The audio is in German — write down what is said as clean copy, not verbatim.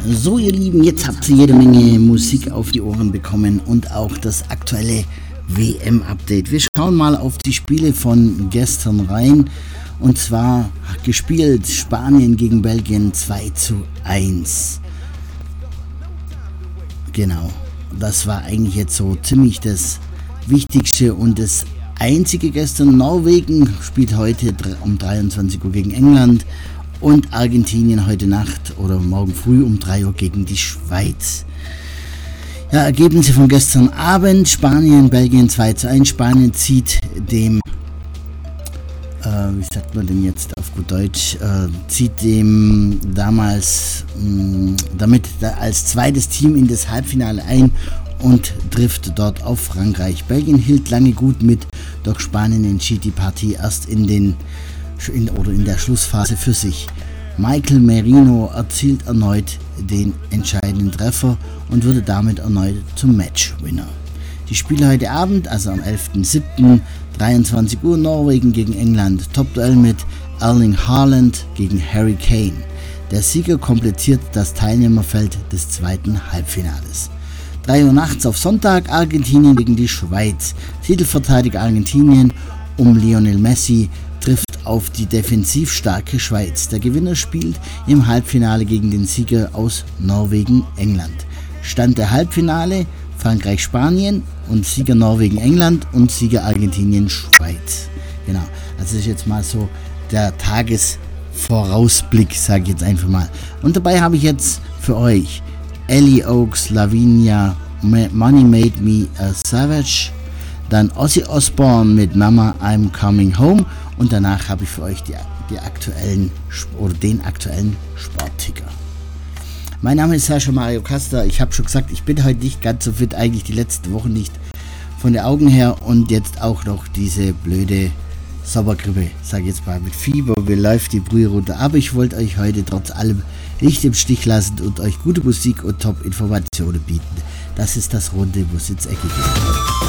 So ihr Lieben, jetzt habt ihr jede Menge Musik auf die Ohren bekommen und auch das aktuelle WM-Update. Wir schauen mal auf die Spiele von gestern rein, und zwar gespielt Spanien gegen Belgien 2:1. Genau, das war eigentlich jetzt so ziemlich das Wichtigste und das Einzige gestern. Norwegen spielt heute um 23 Uhr gegen England und Argentinien heute Nacht oder morgen früh um 3 Uhr gegen die Schweiz. Ja, Ergebnisse von gestern Abend: Spanien, Belgien 2:1. Spanien zieht dem, wie sagt man denn jetzt auf gut Deutsch, zieht dem damals damit als zweites Team in das Halbfinale ein und trifft dort auf Frankreich. Belgien hielt lange gut mit, doch Spanien entschied die Partie erst in der Schlussphase für sich. Michael Merino erzielt erneut den entscheidenden Treffer und wurde damit erneut zum Matchwinner. Die Spiele heute Abend, also am 11.07. 23 Uhr, Norwegen gegen England. Topduell mit Erling Haaland gegen Harry Kane. Der Sieger komplettiert das Teilnehmerfeld des zweiten Halbfinales. 3 Uhr nachts auf Sonntag, Argentinien gegen die Schweiz. Titelverteidiger Argentinien um Lionel Messi trifft auf die defensiv starke Schweiz. Der Gewinner spielt im Halbfinale gegen den Sieger aus Norwegen-England. Stand der Halbfinale: Frankreich-Spanien und Sieger Norwegen-England und Sieger Argentinien-Schweiz. Genau, also das ist jetzt mal so der Tagesvorausblick, sage ich jetzt einfach mal. Und dabei habe ich jetzt für euch Ellie Oaks, Lavinia, Money Made Me a Savage, dann Ozzy Osbourne mit Mama I'm Coming Home und danach habe ich für euch den aktuellen Sportticker. Mein Name ist Sascha Mario Caster. Ich habe schon gesagt, ich bin heute nicht ganz so fit, eigentlich die letzten Wochen nicht von den Augen her und jetzt auch noch diese blöde Sommergrippe, sage ich jetzt mal, mit Fieber, mir läuft die Brühe runter. Aber ich wollte euch heute trotz allem nicht im Stich lassen und euch gute Musik und Top-Informationen bieten. Das ist das Runde, wo es ins Ecke geht.